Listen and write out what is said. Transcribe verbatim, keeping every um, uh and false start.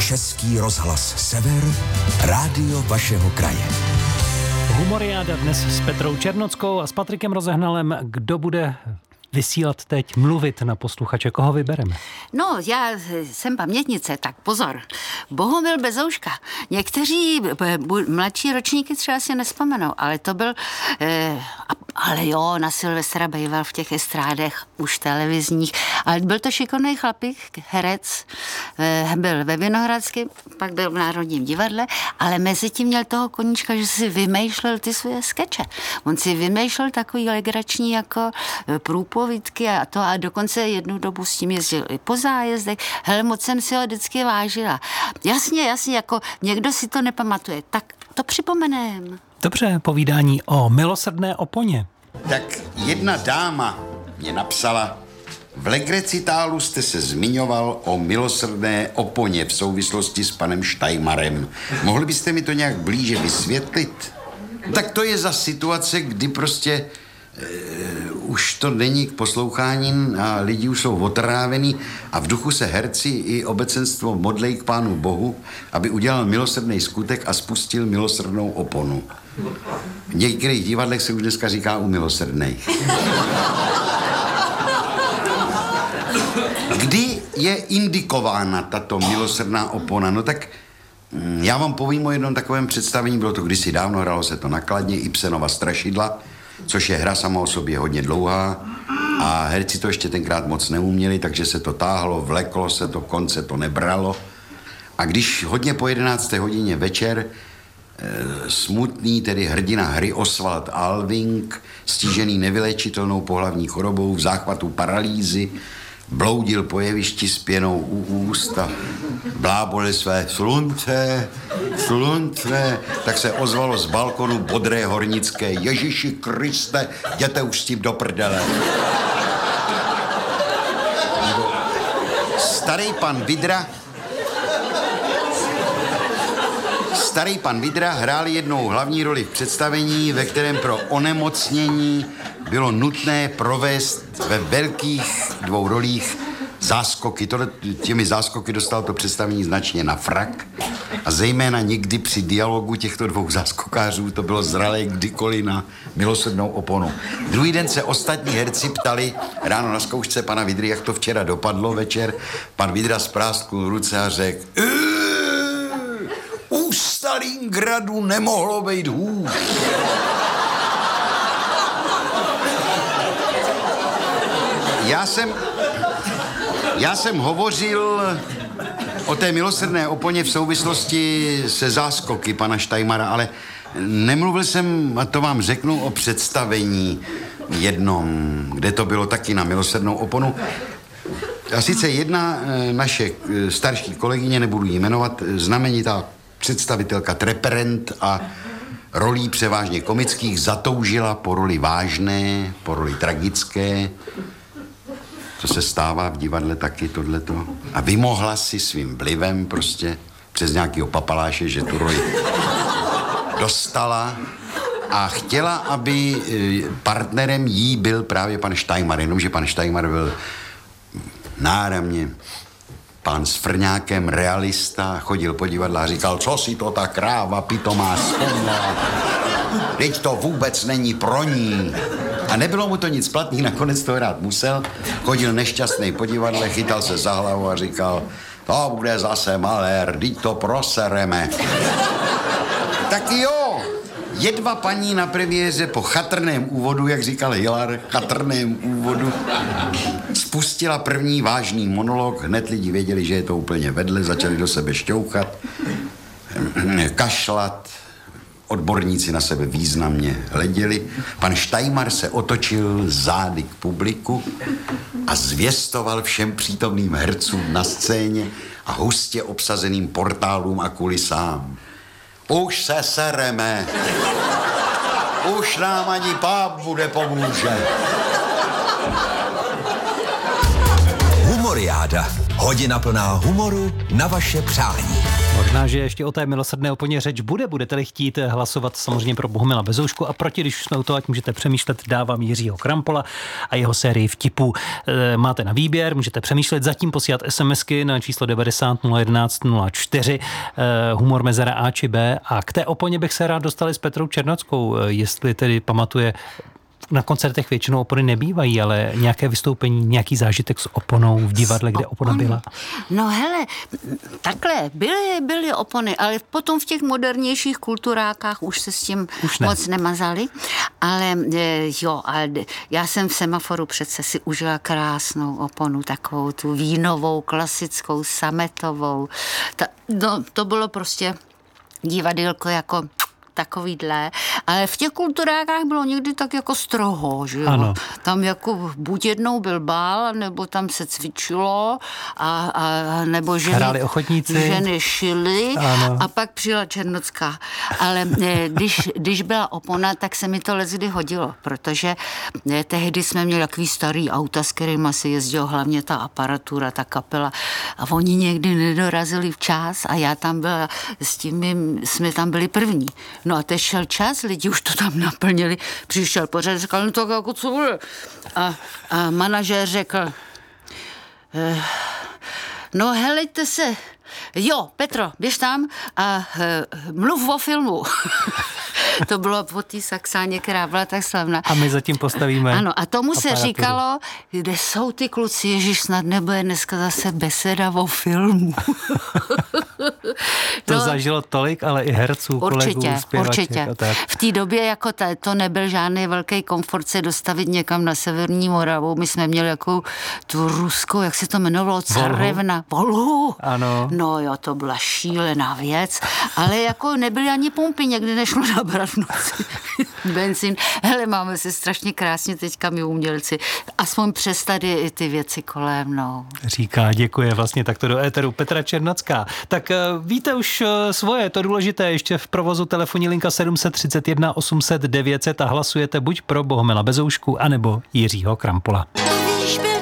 Český rozhlas Sever, rádio vašeho kraje. Humoriáda dnes s Petrou Černockou a s Patrikem Rozehnalem. Kdo bude vysílat teď, mluvit na posluchače? Koho vybereme? No, já jsem pamětnice, tak pozor. Bohumil Bezouška. Někteří mladší ročníky třeba si nespomenou, ale to byl, eh, ale jo, na Silvestra bejval v těch estrádech, už televizních, ale byl to šikovný chlapík, herec, eh, byl ve Vinohradském, pak byl v Národním divadle, ale mezi tím měl toho koníčka, že si vymýšlel ty svoje skeče. On si vymýšlel takový legrační jako průpovídky a to a dokonce jednu dobu s tím jezdil i po zájezdech. Hele, moc jsem si ho vždycky vážila. Jasně, jasně, jako někdo si to nepamatuje, tak to připomenem. Dobře, povídání o milosrdné oponě. Tak jedna dáma mě napsala: v legrecitálu jste se zmiňoval o milosrdné oponě v souvislosti s panem Štajmarem. Mohli byste mi to nějak blíže vysvětlit? Tak to je za situace, kdy prostě Uh, už to není k poslouchání a lidi už jsou otrávený a v duchu se herci i obecenstvo modlej k Pánu Bohu, aby udělal milosrdný skutek a spustil milosrdnou oponu. V některých divadlech se už dneska říká u milosrdných. Kdy je indikována tato milosrdná opona? No tak já vám povím o jednom takovém představení, bylo to kdysi dávno, hrálo se to na Kladně, Ibsenova Strašidla, což je hra sama o sobě hodně dlouhá a herci to ještě tenkrát moc neuměli, takže se to táhlo, vleklo se to, konce to nebralo. A když hodně po jedenácté hodině večer e, smutný, tedy hrdina hry Oswald Alving, stížený nevylečitelnou pohlavní chorobou v záchvatu paralýzy, bloudil po jevišti s pěnou u úst a blábolil své slunce, slunce, tak se ozvalo z balkonu bodré hornické: Ježíši Kriste, jděte už s tím do prdele. Starý pan Vidra Starý pan Vidra hrál jednou hlavní roli v představení, ve kterém pro onemocnění bylo nutné provést ve velkých dvou rolích záskoky. Tohle, těmi záskoky dostal to představení značně na frak a zejména někdy při dialogu těchto dvou záskokářů to bylo zralé kdykoliv na milosrdnou oponu. Druhý den se ostatní herci ptali ráno na zkoušce pana Vidry, jak to včera dopadlo večer. Pan Vidra spráskl ruce a řekl: u Stalingradu nemohlo být hůř. Já jsem, já jsem hovořil o té milosrdné oponě v souvislosti se záskoky pana Štajmara, ale nemluvil jsem, a to vám řeknu, o představení jednom, kde to bylo taky na milosrdnou oponu. A sice jedna naše starší kolegyně, nebudu jí jmenovat, znamenitá představitelka Treperent a rolí převážně komických zatoužila po roli vážné, po roli tragické. To se stává v divadle taky, tohleto. A vymohla si svým vlivem prostě přes nějakýho papaláše, že tu roli dostala a chtěla, aby partnerem jí byl právě pan Štajmar, jenomže pan Štajmar byl náramně pán s frňákem, realista, chodil po divadle a říkal: co si to ta kráva pitomá vzpomněla? Teď to vůbec není pro ní. A nebylo mu to nic platný, nakonec to hrát musel. Chodil nešťastný po divadle, chytal se za hlavu a říkal: to bude zase malér, teď to prosereme. Tak jo, jedva paní na premiéře po chatrném úvodu, jak říkal Hilar, chatrném úvodu, spustila první vážný monolog. Hned lidi věděli, že je to úplně vedle, začali do sebe šťouchat, kašlat. Odborníci na sebe významně hleděli. Pan Štajmar se otočil zády k publiku a zvěstoval všem přítomným hercům na scéně a hustě obsazeným portálům a kulisám: už se sereme. Už nám ani Páp bude pomůže. Humoriáda. Hodina plná humoru na vaše přání. Možná, že ještě o té milosrdné oponě řeč bude. Budete-li chtít hlasovat samozřejmě pro Bohumila Bezoušku a proti, když už jsme u toho, ať můžete přemýšlet, dávám Jiřího Krampola a jeho sérii vtipů. E, máte na výběr, můžete přemýšlet, zatím posílat SMSky na číslo devadesát nula jedenáct nula čtyři, e, humor mezera A či B. A k té oponě bych se rád dostali s Petrou Černockou, e, jestli tedy pamatuje. Na koncertech většinou opony nebývají, ale nějaké vystoupení, nějaký zážitek s oponou v divadle, kde opona byla? No hele, takhle, byly, byly opony, ale potom v těch modernějších kulturákách už se s tím už ne. moc nemazali. Ale jo, ale já jsem v Semaforu přece si užila krásnou oponu, takovou tu vínovou, klasickou, sametovou. Ta, no, to bylo prostě divadýlko jako takovýhle, ale v těch kulturákách bylo někdy tak jako stroho, že jo. Ano. Tam jako buď jednou byl bál, nebo tam se cvičilo, a, a nebo ženy, hráli ochotníci. ženy šily, ano. A pak přijela Černocká. Ale ne, když, když byla opona, tak se mi to leckdy hodilo, protože ne, tehdy jsme měli takový starý auta, s kterýma se jezdilo hlavně ta aparatura, ta kapela, a oni někdy nedorazili včas a já tam byla, s tím jsme tam byli první. No a teď šel čas, lidi už to tam naplnili, přišel pořád, říkal, no tak jako co bude? A, a manažér řekl, eh, no helejte se, jo, Petro, běž tam a eh, mluv o filmu. To bylo po té Saxáně, která byla tak slavná. A my zatím postavíme. Ano, a tomu se aparaturu. říkalo, kde jsou ty kluci, ježiš, snad nebude dneska zase beseda o filmu. To no, zažilo tolik, ale i herců, určitě, kolegů, zpěvaček určitě. a tak. V té době jako ta, to nebyl žádný velký komfort se dostavit někam na Severní Moravu. My jsme měli jako tu ruskou, jak se to jmenovalo, carevna. Volhu. Ano. No jo, to byla šílená věc, ale jako nebyly ani pumpy, někdy nešlo nabrat v noci benzín. Hele, máme se strašně krásně teďka my umělci. Aspoň přes tady ty věci kolem, no. Říká, děkuje vlastně takto do éteru Petra Černocká. Tak víte už svoje, to důležité, ještě v provozu telefonní linka sedm set třicet jedna osm set devět set a hlasujete buď pro Bohumila Bezoušku, anebo Jiřího Krampola.